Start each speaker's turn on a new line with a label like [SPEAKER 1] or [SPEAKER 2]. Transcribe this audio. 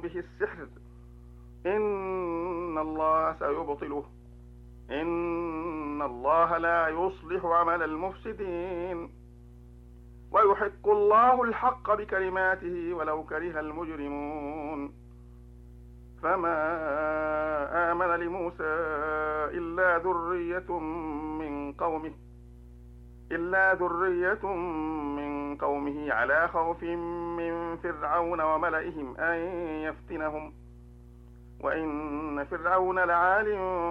[SPEAKER 1] به السحر إن الله سيبطله إن الله لا يصلح عمل المفسدين ويحق الله الحق بكلماته ولو كره المجرمون فما آمن لموسى إلا ذرية من قومه على خوف من فرعون وملئهم أن يفتنهم وإن فرعون لعال